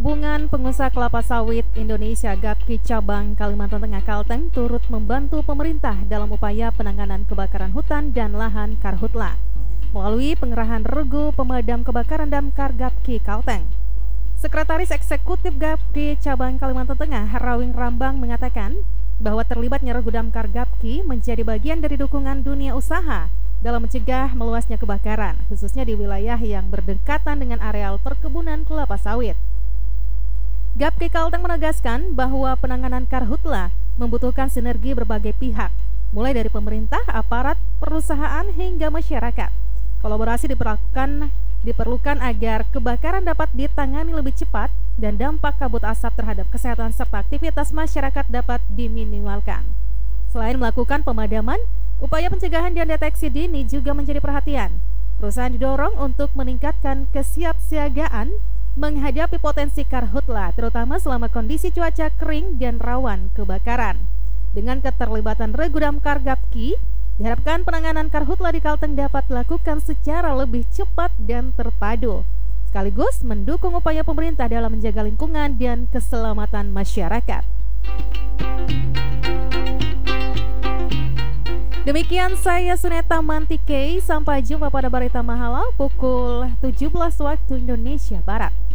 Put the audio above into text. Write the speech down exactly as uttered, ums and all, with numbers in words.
Gabungan Pengusaha Kelapa Sawit Indonesia Gapki Cabang Kalimantan Tengah Kalteng turut membantu pemerintah dalam upaya penanganan kebakaran hutan dan lahan Karhutla melalui pengerahan regu pemadam kebakaran damkar Gapki Kalteng. Sekretaris Eksekutif Gapki Cabang Kalimantan Tengah Rawing Rambang mengatakan bahwa terlibatnya regu damkar Gapki menjadi bagian dari dukungan dunia usaha dalam mencegah meluasnya kebakaran, khususnya di wilayah yang berdekatan dengan areal perkebunan kelapa sawit. Gapki Kalteng menegaskan bahwa penanganan Karhutla membutuhkan sinergi berbagai pihak, mulai dari pemerintah, aparat, perusahaan, hingga masyarakat. Kolaborasi diperlukan, diperlukan agar kebakaran dapat ditangani lebih cepat dan dampak kabut asap terhadap kesehatan serta aktivitas masyarakat dapat diminimalkan. Selain melakukan pemadaman, upaya pencegahan dan deteksi dini juga menjadi perhatian. Perusahaan didorong untuk meningkatkan kesiapsiagaan menghadapi potensi Karhutla, terutama selama kondisi cuaca kering dan rawan kebakaran. Dengan keterlibatan regu damkar Gapki, diharapkan penanganan Karhutla di Kalteng dapat dilakukan secara lebih cepat dan terpadu, sekaligus mendukung upaya pemerintah dalam menjaga lingkungan dan keselamatan masyarakat. Demikian saya Suneta Mantike, sampai jumpa pada Berita Mahala pukul tujuh belas waktu Indonesia Barat.